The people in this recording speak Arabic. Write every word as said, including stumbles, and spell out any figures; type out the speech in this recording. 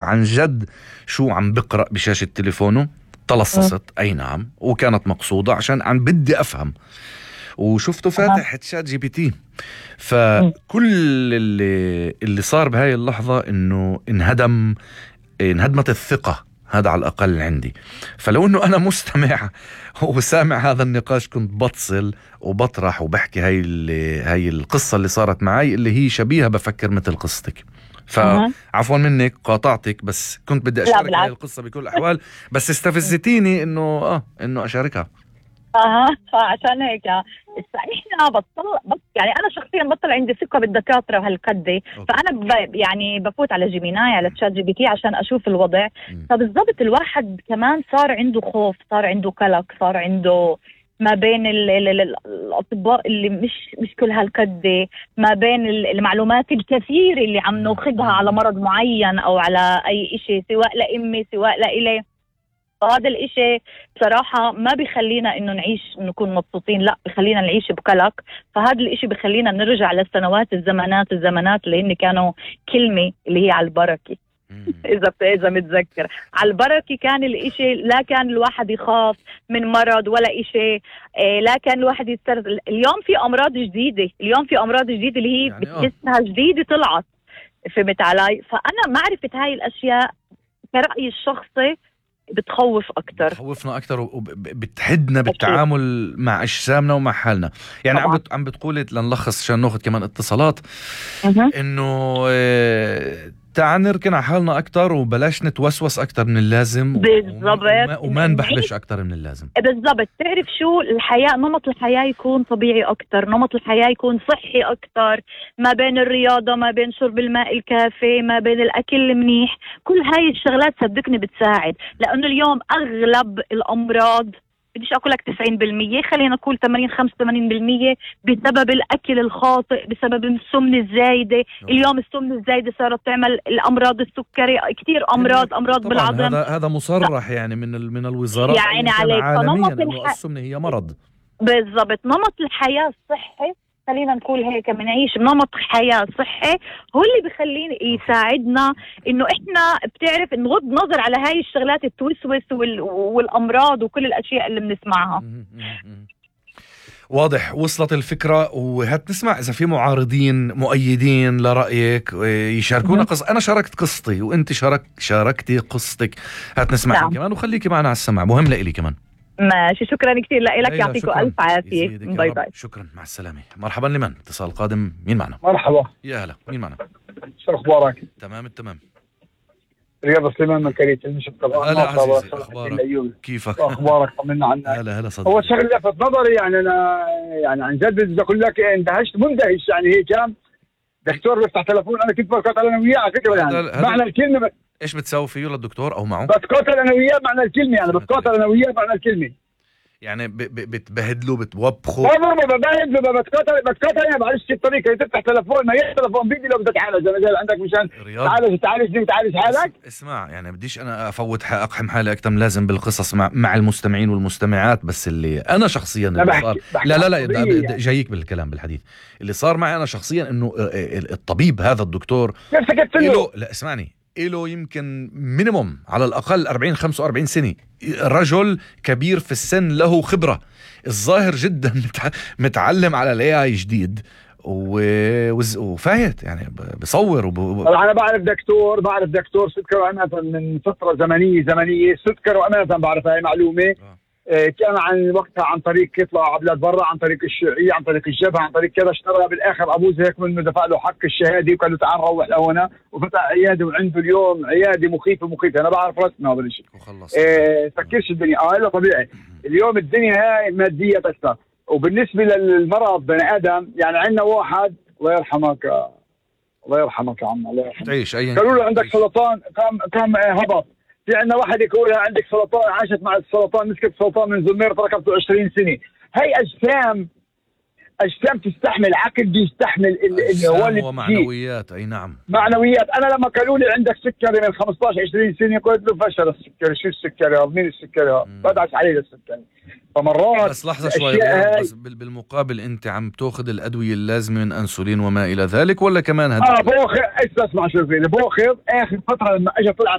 عن جد شو عم بقرأ بشاشة تليفونه. تلصصت أي نعم، وكانت مقصودة عشان عن بدي أفهم، وشفته فاتح تشات جي بي تي. فكل اللي, اللي صار بهاي اللحظة إنه انهدم انهدمت الثقة، هذا على الأقل عندي. فلو إنه أنا مستمع وسامع هذا النقاش كنت بتصل وبطرح وبحكي هاي هاي القصة اللي صارت معي اللي هي شبيهة بفكر مثل قصتك. فعفوا منك قاطعتك، بس كنت بدي أشارك هاي القصة بكل الأحوال، بس استفزتيني إنه آه إنه أشاركها. اها فعشان هيك احنا بطل بط يعني انا شخصيا بطل عندي ثقه بالدكاتره وهالقد، فانا ب... يعني بفوت على جيميناي على تشات جي بي تي عشان اشوف الوضع. فبالضبط الواحد كمان صار عنده خوف، صار عنده قلق، صار عنده ما بين ال ال ال الاطباء اللي مش مش كل هالقد، ما بين المعلومات الكثيره اللي عم ناخذها على مرض معين او على اي شيء، سواء لامي سواء لإلي. فهذا الاشي بصراحة ما بيخلينا انه نعيش نكون مبسوطين، لا بيخلينا نعيش بقلق. فهذا الاشي بيخلينا نرجع للسنوات الزمانات الزمانات اللي هن كانوا كلمة اللي هي على البركة. اذا اذا متذكر على البركة كان الاشي لا كان الواحد يخاف من مرض ولا اشي، إيه لا كان الواحد يسترد. اليوم في امراض جديدة، اليوم في امراض جديدة اللي هي يعني بتحسها جديدة طلعت، فهمت علي؟ فانا معرفة هاي الاشياء كرأيي الشخصي بتخوف أكتر، بتخوفنا أكتر وبتحدنا بالتعامل مع أجسامنا ومع حالنا. يعني عم بت... عم بتقولي لنلخص عشان ناخذ كمان اتصالات إنه اه... تعال نركن على حالنا أكتر وبلاش نتوسوس أكتر من اللازم، بالضبط، وما, وما نبحبش أكتر من اللازم. بالضبط. تعرف شو الحياة، نمط الحياة يكون طبيعي أكتر، نمط الحياة يكون صحي أكتر، ما بين الرياضة، ما بين شرب الماء الكافي، ما بين الأكل المنيح. كل هاي الشغلات صدقني بتساعد، لأنه اليوم أغلب الأمراض بديش أقول لك تسعين بالمية، خلينا نقول ثمانين خمسة وثمانين بالمية بسبب الأكل الخاطئ، بسبب السمنة الزايدة. اليوم السمنة الزايدة صارت تعمل الأمراض السكري، كتير أمراض أمراض بالعظم. هذا هذا مصرح يعني من من الوزارات يعني عليك عالميا إنه السمنة هي مرض. بالضبط. نمط الحياة الصحي، خلينا نقول هيك، بنعيش بنمط حياة صحي هو اللي بخلينا يساعدنا انه احنا بتعرف نغض نظر على هاي الشغلات التوسوس وال... والامراض وكل الاشياء اللي بنسمعها. واضح، وصلت الفكرة. وهات نسمع إذا في معارضين مؤيدين لرأيك يشاركونا قصة. أنا شاركت قصتي وأنت شارك شاركتي قصتك، هات نسمع نعم. كمان وخليكي معنا على السمع، مهم لإلي كمان. ماشي، شكرا كثير لك، يعطيكم ألف عافية. باي باي. شكرا، مع السلامة. مرحبا. لمن اتصال قادم؟ مين معنا؟ مرحبا. يا هلا، مين معنا؟ شو أخبارك؟ تمام التمام. رياض سليمان من كريت المشط. هلا عزيزي، أخبارك؟ كيفك؟ أخبارك؟ طمنا عنك. هلا هلا صديقي. أول شغله لفت نظري، يعني أنا يعني عن جد بدي أقول لك اندهشت مندهش، يعني هي كان دكتور بيفتح تلفون، أنا كنت بقاتل أنا وياه على فكرة، يعني معنى الكلمة ب... إيش بتسوي فيه للدكتور أو معه؟ بتقاتل أنا وياه معنى الكلمة، يعني بتقاتل أنا وياه معنى الكلمة، يعني ب... ب... بتبهدله بتوبخه؟ ما ما ببهدله، بتقاتل بتقاتل يعني معلش الطريقة تفتح تلفون، ما هي تلفون بيدي لو بدك تعالج، أنا جاي عندك مشان تعالج تعالج دي وتعالج حالك. اسمع، يعني بديش أنا أفوت أقحم حالي أكتر من لازم بالقصص مع مع المستمعين والمستمعات، بس اللي أنا شخصيا اللي بحكي صار بحكي لا لا لا جايك بالكلام بالحديث اللي صار معي أنا شخصيا، إنه الطبيب هذا الدكتور له لا اسمعني له يمكن مينيموم على الأقل أربعين خمسة وأربعين سنة، رجل كبير في السن له خبرة، الظاهر جدا متعلم على الاي اي جديد وفايت يعني بصور وب... انا بعرف دكتور بعرف دكتور سكر وامازون من فتره زمنيه زمنيه سكر وامازون، بعرف هاي معلومه. آه. كان عن وقتها عن طريق يطلع بلاد برا، عن طريق الشيوعيه، عن طريق الجبهه، عن طريق كذا، اشترى بالاخر ابوه هيك من دفع له حق الشهاده وقال له تعال روح لهنا، وفتح عياده وعنده اليوم عياده مخيفه مخيفه. انا بعرف رسمه هذا الشيء وخلص. إيه فكرش الدنيا اه الا طبيعي. اليوم الدنيا هاي ماديه اكثر. وبالنسبه للمرض بني ادم، يعني عندنا واحد الله يرحمك الله يرحمك يا عم الله يرحمك تعيش اي قالوا له عندك سرطان، كم كم هبط. في عندنا واحد يقول عندك سرطان، عاشت مع السرطان، مسكت سرطان من زمير تركبته عشرين سنة. هي اجسام اجسام تستحمل، عقل بيستحمل اللي هو اللي ومعنويات. اي نعم معنويات. انا لما قالوا لي عندك سكري من خمسطعش عشرين سنة قلت له فشل السكري. شو السكري هذا؟ مين السكري هذا؟ بدعس عليه السكري. فمرات بس لحظة شوي، بس بالمقابل انت عم تاخذ الادوية اللازمة من انسولين وما الى ذلك، ولا كمان هذا؟ اه باخذ. اسمع شو فيني باخذ اخر فترة لما اجى طلعت